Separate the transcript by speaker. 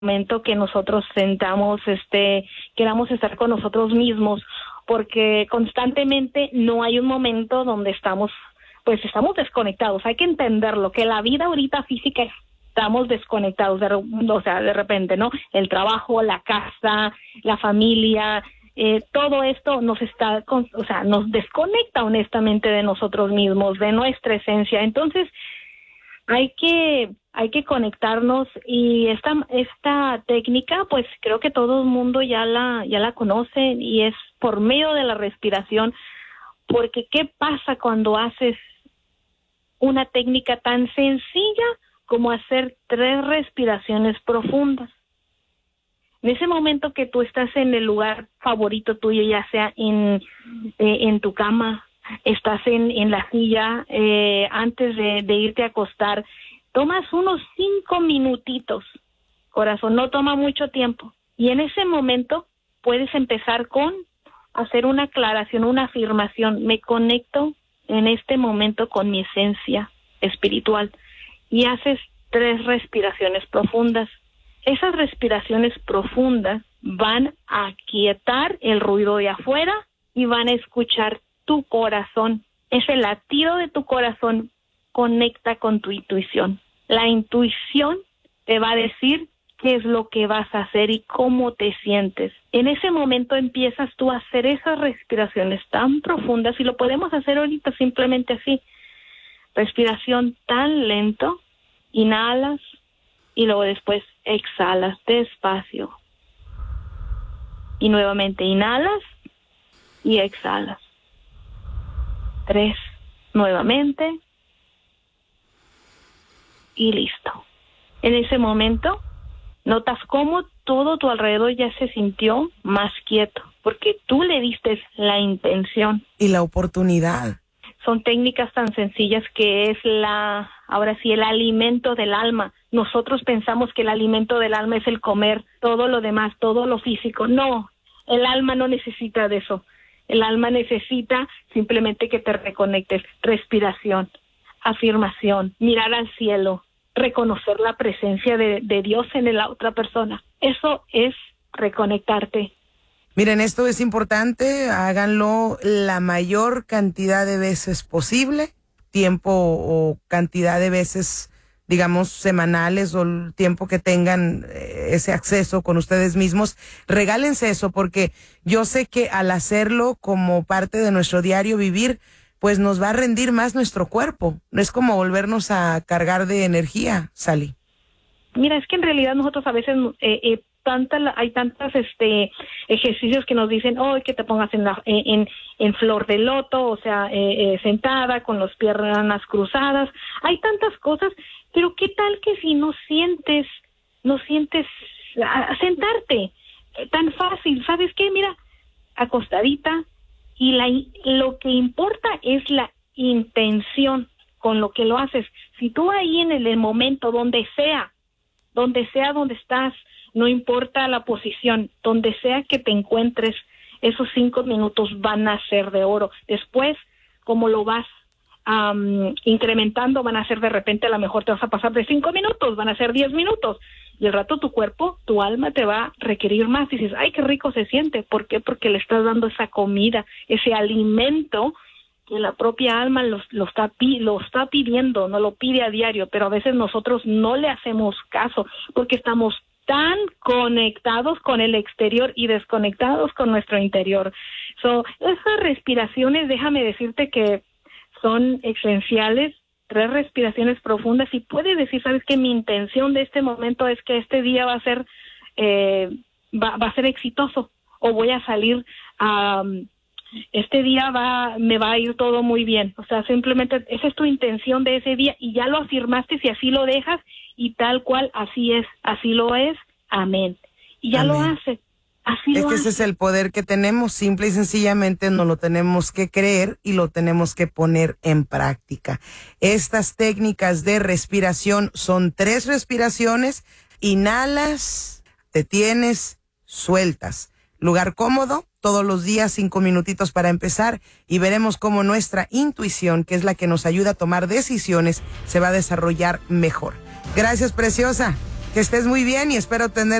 Speaker 1: momento que nosotros queramos estar con nosotros mismos, porque constantemente no hay un momento donde estamos desconectados. Hay que entenderlo, que la vida ahorita física estamos desconectados, de repente, ¿no? El trabajo, la casa, la familia, todo esto nos desconecta honestamente de nosotros mismos, de nuestra esencia. Entonces, hay que conectarnos, y esta técnica, pues creo que todo el mundo ya la conoce, y es por medio de la respiración. Porque ¿qué pasa cuando haces una técnica tan sencilla como hacer 3 respiraciones profundas? En ese momento que tú estás en el lugar favorito tuyo, ya sea en tu cama, estás en la silla, antes de irte a acostar, tomas unos 5 minutitos, corazón, no toma mucho tiempo. Y en ese momento puedes empezar con hacer una aclaración, una afirmación. Me conecto en este momento con mi esencia espiritual. Y haces 3 respiraciones profundas. Esas respiraciones profundas van a quietar el ruido de afuera y van a escuchar tu corazón. Ese latido de tu corazón conecta con tu intuición. La intuición te va a decir qué es lo que vas a hacer y cómo te sientes. En ese momento empiezas tú a hacer esas respiraciones tan profundas, y lo podemos hacer ahorita simplemente así. Respiración tan lento, inhalas y luego después exhalas despacio. Y nuevamente inhalas y exhalas. 3, nuevamente. Y listo. En ese momento notas cómo todo tu alrededor ya se sintió más quieto, porque tú le diste la intención.
Speaker 2: Y la oportunidad.
Speaker 1: Son técnicas tan sencillas que es el alimento del alma. Nosotros pensamos que el alimento del alma es el comer, todo lo demás, todo lo físico. No, el alma no necesita de eso. El alma necesita simplemente que te reconectes. Respiración, afirmación, mirar al cielo, reconocer la presencia de Dios en la otra persona. Eso es reconectarte.
Speaker 2: Miren, esto es importante, háganlo la mayor cantidad de veces posible, tiempo o cantidad de veces, digamos, semanales, o el tiempo que tengan ese acceso con ustedes mismos. Regálense eso, porque yo sé que al hacerlo como parte de nuestro diario vivir, pues nos va a rendir más nuestro cuerpo. No es como volvernos a cargar de energía, Sally.
Speaker 1: Mira, es que en realidad nosotros a veces hay tantos ejercicios que nos dicen, que te pongas en flor de loto, o sea, sentada con las piernas cruzadas. Hay tantas cosas, pero ¿qué tal que si no sientes sentarte? Tan fácil, ¿sabes qué? Mira, acostadita, y lo que importa es la intención con lo que lo haces. Si tú ahí en el momento, donde sea donde estás, no importa la posición, donde sea que te encuentres, esos 5 minutos van a ser de oro. Después, como lo vas incrementando, van a ser de repente, a lo mejor te vas a pasar de 5 minutos, van a ser 10 minutos. Y al rato tu cuerpo, tu alma te va a requerir más. Y dices, ¡ay, qué rico se siente! ¿Por qué? Porque le estás dando esa comida, ese alimento que la propia alma lo está pidiendo, no lo pide a diario, pero a veces nosotros no le hacemos caso porque estamos tan conectados con el exterior y desconectados con nuestro interior. Esas respiraciones, déjame decirte que son esenciales. 3 respiraciones profundas, y puedes decir, sabes que mi intención de este momento es que este día va a ser exitoso, o voy a salir este día me va a ir todo muy bien. O sea, simplemente esa es tu intención de ese día, y ya lo afirmaste, y así lo dejas, y tal cual, así es, así lo es, amén. Y ya
Speaker 2: amén.
Speaker 1: Lo hace. Así
Speaker 2: es
Speaker 1: lo
Speaker 2: que
Speaker 1: hace.
Speaker 2: ese es el poder que tenemos, simple y sencillamente nos lo tenemos que creer y lo tenemos que poner en práctica. Estas técnicas de respiración son 3 respiraciones, inhalas, detienes, sueltas. Lugar cómodo, todos los días 5 minutitos para empezar, y veremos cómo nuestra intuición, que es la que nos ayuda a tomar decisiones, se va a desarrollar mejor. Gracias, preciosa. Que estés muy bien y espero tener